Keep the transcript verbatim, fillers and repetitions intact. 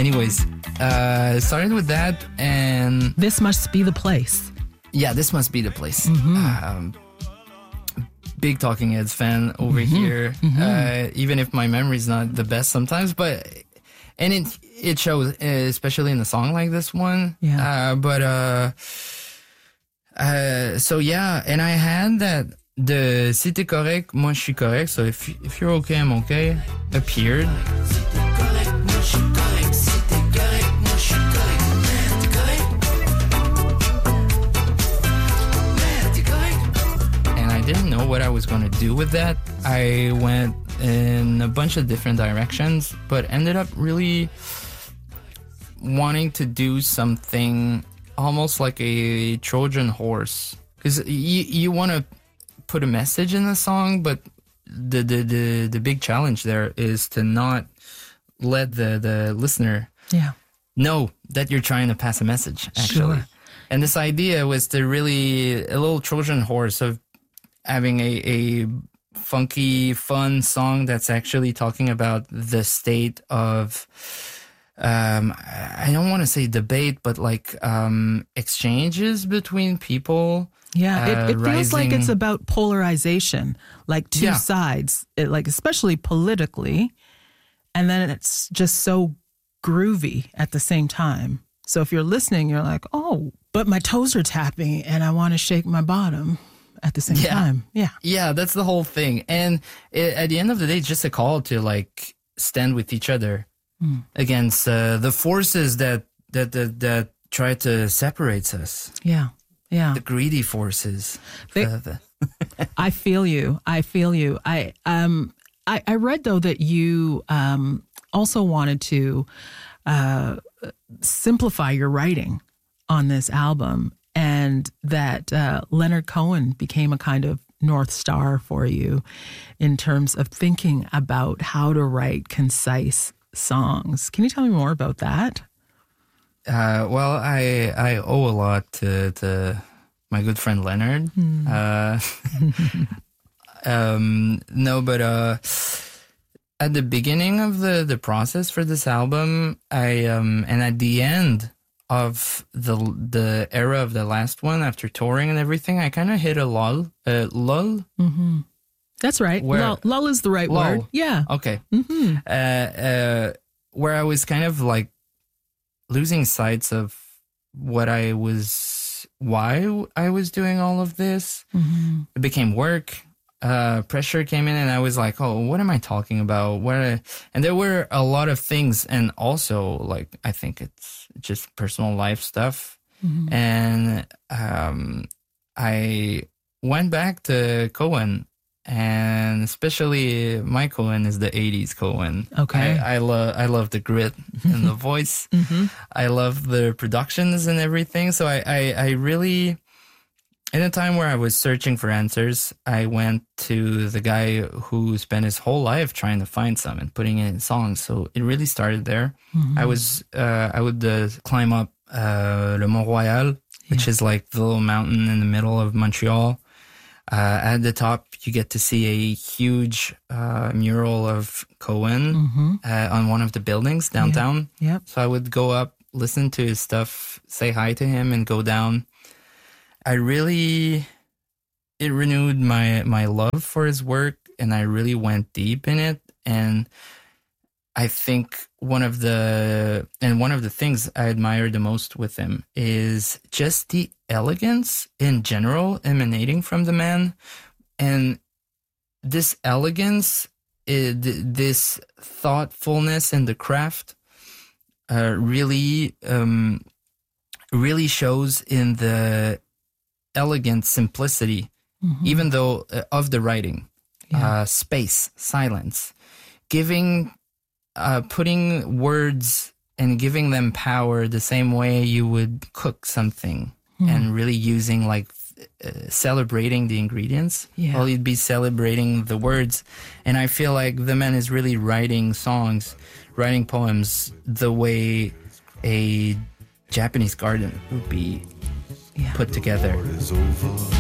anyways, uh, started with that, and This Must Be the Place. yeah, this must be the place. Mm-hmm. Um, big Talking Heads fan over Mm-hmm. here. Mm-hmm. Uh, even if my memory's not the best sometimes, but and it it shows, especially in a song like this one. Yeah. Uh, but uh, uh, so yeah, and I had that the Si t'es correct, moi je suis correct. So if if you're okay, I'm okay. Appeared. I didn't know what I was going to do with that. I went in a bunch of different directions, but ended up really wanting to do something almost like a Trojan horse. Because you, you want to put a message in the song, but the, the, the, the big challenge there is to not let the, the listener Yeah. know that you're trying to pass a message, actually. Sure. And this idea was to really, a little Trojan horse of having a, a funky, fun song that's actually talking about the state of, um, I don't want to say debate, but like um, exchanges between people. Yeah, it, uh, it feels like rising- it's about polarization, like two Yeah. sides, it, like especially politically, and then it's just so groovy at the same time. So if you're listening, you're like, oh, but my toes are tapping and I want to shake my bottom at the same Yeah. time. Yeah. Yeah, that's the whole thing. And it, at the end of the day, it's just a call to like stand with each other Mm. against uh, the forces that, that, that, that try to separate us. Yeah. Yeah. The greedy forces. They- The- the- I feel you. I feel you. I um I, I read though that you um also wanted to uh simplify your writing on this album, and that uh, Leonard Cohen became a kind of North Star for you in terms of thinking about how to write concise songs. Can you tell me more about that? Uh, well, I I owe a lot to, to my good friend Leonard. Uh, um, no, but uh, at the beginning of the, the process for this album, I um, and at the end of the the era of the last one, after touring and everything, I kind of hit a lull. Uh, lull. Mm-hmm. That's right. Where- Lull, lull is the right Lull. word. Yeah. Okay. Mm-hmm. Uh, uh, where I was kind of like losing sight of what I was, why I was doing all of this. Mm-hmm. It became work. Uh, pressure came in, and I was like, "Oh, what am I talking about?" What? Are, and there were a lot of things, and also like I think it's just personal life stuff. Mm-hmm. And um, I went back to Cohen, and especially my Cohen is the eighties Cohen. Okay. I, I love I love the grit and the voice. Mm-hmm. I love the productions and everything. So I, I, I really, in a time where I was searching for answers, I went to the guy who spent his whole life trying to find some and putting it in songs. So it really started there. Mm-hmm. I was uh, I would uh, climb up uh, Le Mont Royal, which is like the little mountain in the middle of Montreal. Uh, at the top, you get to see a huge uh, mural of Cohen Mm-hmm. uh, on one of the buildings downtown. Yep. So I would go up, listen to his stuff, say hi to him, and go down. I really, it renewed my my love for his work, and I really went deep in it. And I think one of the and one of the things I admire the most with him is just the elegance in general emanating from the man, and this elegance, eh, th- this thoughtfulness in the craft, uh, really, um, really shows in the elegant simplicity, Mm-hmm. even though uh, of the writing, Yeah. uh, space, silence, giving, uh, putting words and giving them power the same way you would cook something, Hmm. and really using like uh, celebrating the ingredients. Yeah. Well, you'd be celebrating the words, and I feel like the man is really writing songs, writing poems the way a Japanese garden would be Yeah. put together. War is over.